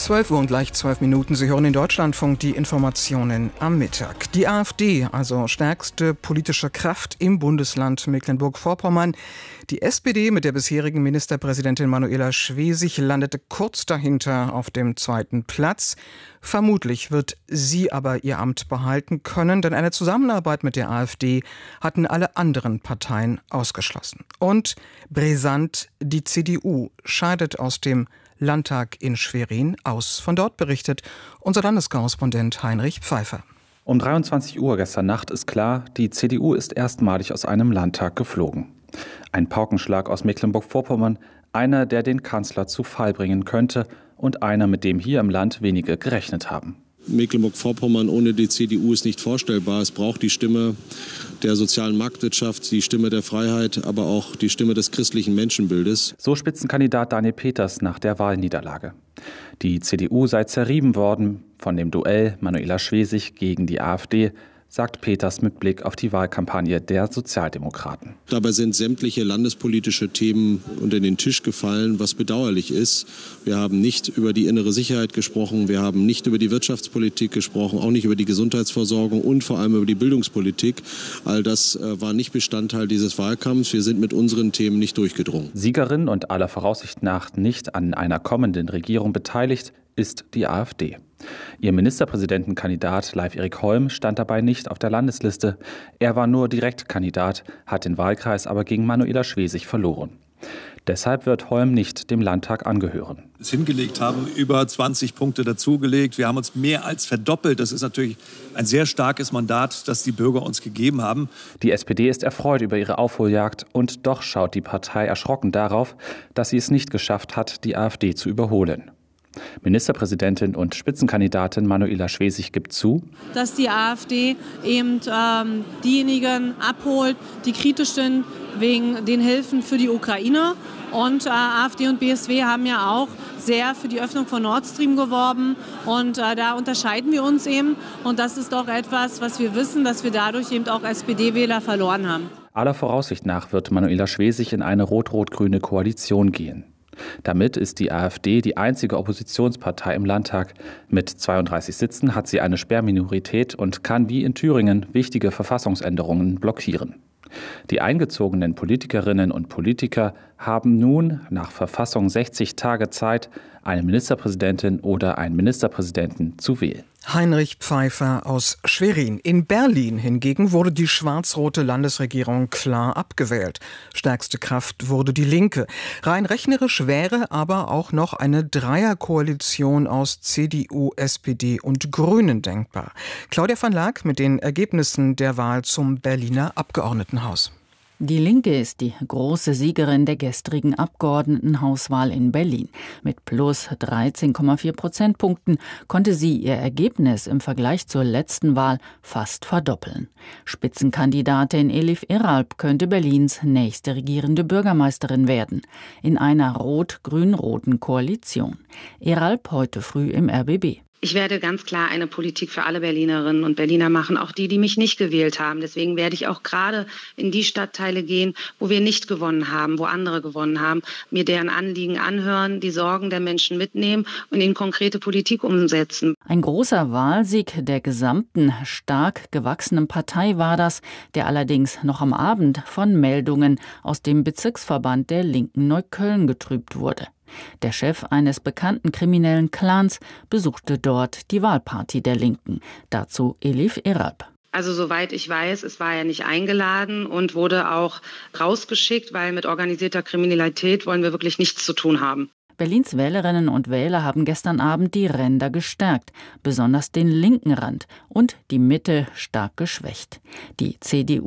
12 Uhr und gleich 12 Minuten. Sie hören in Deutschlandfunk die Informationen am Mittag. Die AfD, also stärkste politische Kraft im Bundesland Mecklenburg-Vorpommern. Die SPD mit der bisherigen Ministerpräsidentin Manuela Schwesig landete kurz dahinter auf dem zweiten Platz. Vermutlich wird sie aber ihr Amt behalten können, denn eine Zusammenarbeit mit der AfD hatten alle anderen Parteien ausgeschlossen. Und brisant, die CDU scheidet aus dem Landtag in Schwerin aus. Von dort berichtet unser Landeskorrespondent Heinrich Pfeiffer. Um 23 Uhr gestern Nacht ist klar, die CDU ist erstmalig aus einem Landtag geflogen. Ein Paukenschlag aus Mecklenburg-Vorpommern, einer, der den Kanzler zu Fall bringen könnte und einer, mit dem hier im Land wenige gerechnet haben. Mecklenburg-Vorpommern ohne die CDU ist nicht vorstellbar. Es braucht die Stimme der sozialen Marktwirtschaft, die Stimme der Freiheit, aber auch die Stimme des christlichen Menschenbildes. So Spitzenkandidat Daniel Peters nach der Wahlniederlage. Die CDU sei zerrieben worden von dem Duell Manuela Schwesig gegen die AfD, sagt Peters mit Blick auf die Wahlkampagne der Sozialdemokraten. Dabei sind sämtliche landespolitische Themen unter den Tisch gefallen, was bedauerlich ist. Wir haben nicht über die innere Sicherheit gesprochen, wir haben nicht über die Wirtschaftspolitik gesprochen, auch nicht über die Gesundheitsversorgung und vor allem über die Bildungspolitik. All das war nicht Bestandteil dieses Wahlkampfs. Wir sind mit unseren Themen nicht durchgedrungen. Siegerin und aller Voraussicht nach nicht an einer kommenden Regierung beteiligt ist die AfD. Ihr Ministerpräsidentenkandidat Leif-Erik Holm stand dabei nicht auf der Landesliste. Er war nur Direktkandidat, hat den Wahlkreis aber gegen Manuela Schwesig verloren. Deshalb wird Holm nicht dem Landtag angehören. Hingelegt haben, über 20 Punkte dazugelegt. Wir haben uns mehr als verdoppelt. Das ist natürlich ein sehr starkes Mandat, das die Bürger uns gegeben haben. Die SPD ist erfreut über ihre Aufholjagd und doch schaut die Partei erschrocken darauf, dass sie es nicht geschafft hat, die AfD zu überholen. Ministerpräsidentin und Spitzenkandidatin Manuela Schwesig gibt zu, dass die AfD eben diejenigen abholt, die kritisch sind wegen den Hilfen für die Ukraine. Und AfD und BSW haben ja auch sehr für die Öffnung von Nord Stream geworben. Und da unterscheiden wir uns eben. Und das ist doch etwas, was wir wissen, dass wir dadurch eben auch SPD-Wähler verloren haben. Aller Voraussicht nach wird Manuela Schwesig in eine rot-rot-grüne Koalition gehen. Damit ist die AfD die einzige Oppositionspartei im Landtag. Mit 32 Sitzen hat sie eine Sperrminorität und kann wie in Thüringen wichtige Verfassungsänderungen blockieren. Die eingezogenen Politikerinnen und Politiker haben nun nach Verfassung 60 Tage Zeit, eine Ministerpräsidentin oder einen Ministerpräsidenten zu wählen. Heinrich Pfeiffer aus Schwerin. In Berlin hingegen wurde die schwarz-rote Landesregierung klar abgewählt. Stärkste Kraft wurde die Linke. Rein rechnerisch wäre aber auch noch eine Dreierkoalition aus CDU, SPD und Grünen denkbar. Claudia van Laak mit den Ergebnissen der Wahl zum Berliner Abgeordnetenhaus. Die Linke ist die große Siegerin der gestrigen Abgeordnetenhauswahl in Berlin. Mit plus 13,4 Prozentpunkten konnte sie ihr Ergebnis im Vergleich zur letzten Wahl fast verdoppeln. Spitzenkandidatin Elif Eralp könnte Berlins nächste regierende Bürgermeisterin werden, in einer rot-grün-roten Koalition. Eralp heute früh im RBB. Ich werde ganz klar eine Politik für alle Berlinerinnen und Berliner machen, auch die mich nicht gewählt haben. Deswegen werde ich auch gerade in die Stadtteile gehen, wo wir nicht gewonnen haben, wo andere gewonnen haben, mir deren Anliegen anhören, die Sorgen der Menschen mitnehmen und in konkrete Politik umsetzen. Ein großer Wahlsieg der gesamten stark gewachsenen Partei war das, der allerdings noch am Abend von Meldungen aus dem Bezirksverband der Linken Neukölln getrübt wurde. Der Chef eines bekannten kriminellen Clans besuchte dort die Wahlparty der Linken. Dazu Elif Eralp. Also soweit ich weiß, es war ja nicht eingeladen und wurde auch rausgeschickt, weil mit organisierter Kriminalität wollen wir wirklich nichts zu tun haben. Berlins Wählerinnen und Wähler haben gestern Abend die Ränder gestärkt, besonders den linken Rand und die Mitte stark geschwächt. Die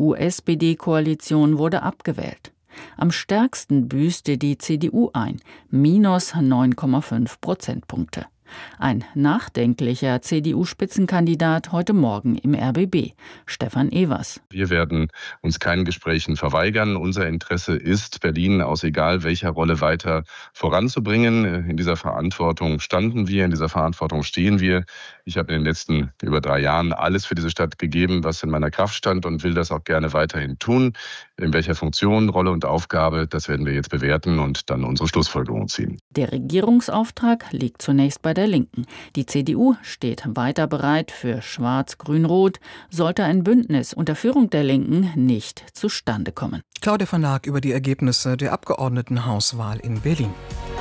CDU-SPD-Koalition wurde abgewählt. Am stärksten büßte die CDU ein, minus 9,5 Prozentpunkte. Ein nachdenklicher CDU-Spitzenkandidat heute Morgen im RBB, Stefan Evers. Wir werden uns keinen Gesprächen verweigern. Unser Interesse ist, Berlin aus egal welcher Rolle weiter voranzubringen. In dieser Verantwortung standen wir, in dieser Verantwortung stehen wir. Ich habe in den letzten über 3 Jahren alles für diese Stadt gegeben, was in meiner Kraft stand und will das auch gerne weiterhin tun. In welcher Funktion, Rolle und Aufgabe, das werden wir jetzt bewerten und dann unsere Schlussfolgerungen ziehen. Der Regierungsauftrag liegt zunächst bei der der Linken. Die CDU steht weiter bereit für Schwarz-Grün-Rot, sollte ein Bündnis unter Führung der Linken nicht zustande kommen. Claudia van Laak über die Ergebnisse der Abgeordnetenhauswahl in Berlin.